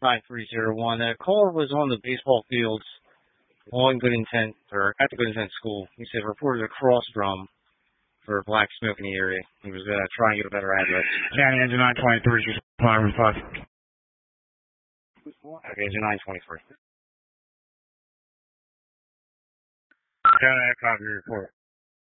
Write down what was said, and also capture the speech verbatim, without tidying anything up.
nine three zero one. That caller was on the baseball fields on Good Intent, or at the Good Intent School. He said reported a cross drum for a black smoke in the area. He was uh, trying to get a better address. County Engine nine twenty-three, just five and five. Okay, Engine nine twenty-three. County, I copy your report.